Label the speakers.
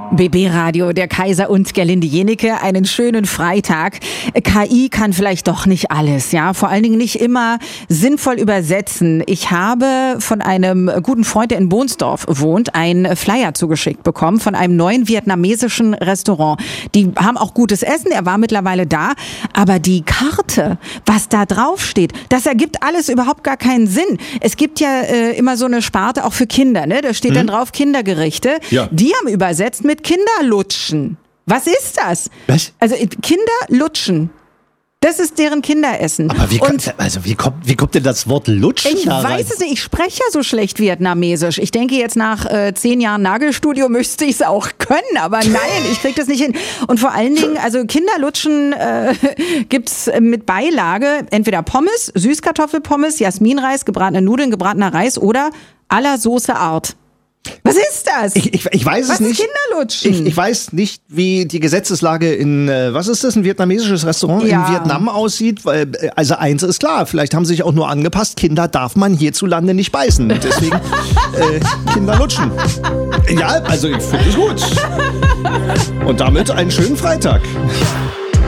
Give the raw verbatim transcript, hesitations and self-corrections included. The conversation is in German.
Speaker 1: B B-Radio, der Kaiser und Gerlinde Jenecke, einen schönen Freitag. K I kann vielleicht doch nicht alles, ja, vor allen Dingen nicht immer sinnvoll übersetzen. Ich habe von einem guten Freund, der in Bohnsdorf wohnt, einen Flyer zugeschickt bekommen von einem neuen vietnamesischen Restaurant. Die haben auch gutes Essen, er war mittlerweile da, aber die Karte, was da drauf steht, das ergibt alles überhaupt gar keinen Sinn. Es gibt ja äh, immer so eine Sparte auch für Kinder, ne? Da steht hm. dann drauf Kindergerichte.
Speaker 2: Ja.
Speaker 1: Die haben übersetzt mit Kinderlutschen. Was ist das?
Speaker 2: Was?
Speaker 1: Also Kinderlutschen. Das ist deren Kinderessen.
Speaker 2: Aber wie,
Speaker 1: und
Speaker 2: also wie, kommt, wie kommt denn das Wort Lutschen
Speaker 1: ich
Speaker 2: da rein?
Speaker 1: weiß es nicht, ich spreche ja so schlecht Vietnamesisch. Ich denke jetzt nach äh, zehn Jahren Nagelstudio müsste ich es auch können, aber nein, ich kriege das nicht hin. Und vor allen Dingen, also Kinderlutschen äh, gibt's mit Beilage, entweder Pommes, Süßkartoffelpommes, Jasminreis, gebratene Nudeln, gebratener Reis oder à la Soße Art. Was ist das?
Speaker 2: Ich, ich, ich weiß
Speaker 1: was
Speaker 2: es nicht.
Speaker 1: Was ist Kinderlutschen?
Speaker 2: Ich, ich weiß nicht, wie die Gesetzeslage in, äh, was ist das, ein vietnamesisches Restaurant
Speaker 1: ja.
Speaker 2: in Vietnam aussieht. Weil, äh, also eins ist klar, vielleicht haben sie sich auch nur angepasst, Kinder darf man hierzulande nicht beißen. Deswegen äh, Kinder lutschen. Ja, also ich finde es gut. Und damit einen schönen Freitag.